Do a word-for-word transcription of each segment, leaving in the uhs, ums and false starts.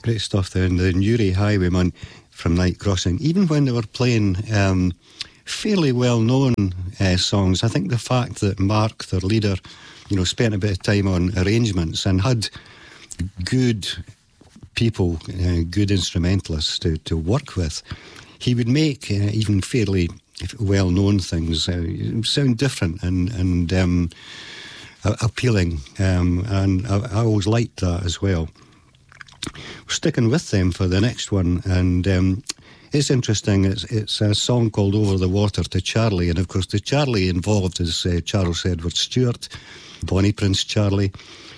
Great stuff there. And the Newry Highwayman from Night Crossing, even when they were playing um, fairly well-known uh, songs, I think the fact that Mark, their leader, you know, spent a bit of time on arrangements and had good people, uh, good instrumentalists to, to work with, he would make uh, even fairly well-known things uh, sound different and, and um, appealing. Um, and I, I always liked that as well. We're sticking with them for the next one, and um, it's interesting. It's, it's a song called Over the Water to Charlie, and of course the Charlie involved is uh, Charles Edward Stewart, Bonnie Prince Charlie,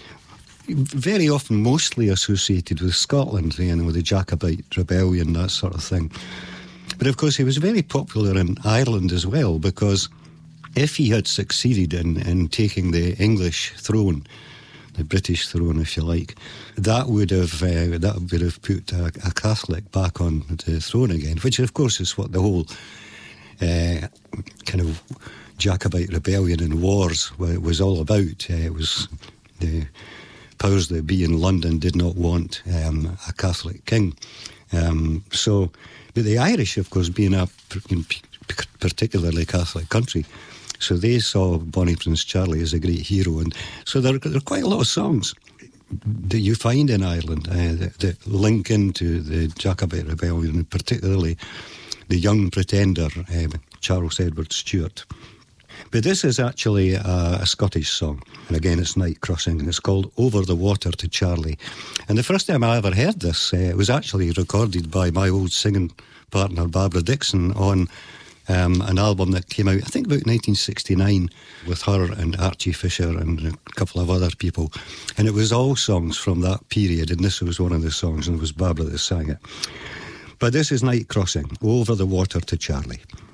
very often mostly associated with Scotland, you know, the Jacobite rebellion, that sort of thing. But of course he was very popular in Ireland as well, because if he had succeeded in, in taking the English throne, the British throne, if you like, that would have uh, that would have put a, a Catholic back on the throne again, which of course is what the whole uh, kind of Jacobite rebellion and wars was all about. Uh, it was the powers that be in London did not want um, a Catholic king. Um, so, but the Irish, of course, being a particularly Catholic country, so they saw Bonnie Prince Charlie as a great hero. And so there, there are quite a lot of songs that you find in Ireland uh, that, that link into the Jacobite rebellion, and particularly the young pretender, uh, Charles Edward Stewart. But this is actually a, a Scottish song, and again it's Night Crossing, and it's called Over the Water to Charlie. And the first time I ever heard this, uh, it was actually recorded by my old singing partner Barbara Dixon on Um, an album that came out, I think, about nineteen sixty-nine, with her and Archie Fisher and a couple of other people. And it was all songs from that period, and this was one of the songs, and it was Barbara that sang it. But this is Night Crossing, Over the Water to Charlie.